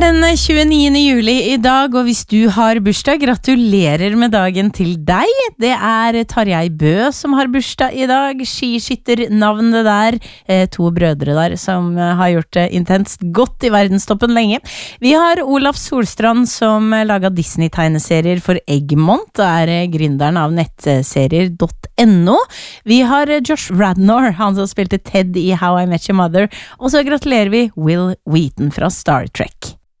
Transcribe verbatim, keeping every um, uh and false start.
den tjueniende juli i dag, og hvis du har bursdag, gratulerer med dagen til deg. Det er Tarjei Bø som har bursdag i dag, skiskytternavnet der, eh, to brødre der som har gjort det intenst godt i verdenstoppen lenge. Vi har Olaf Solstrand som laget Disney-tegneserier for Egmont, og er gründeren av nettserier .no. Vi har Josh Radnor, han som spilte Ted i How I Met Your Mother, og så gratulerer vi Will Wheaton fra Star Trek.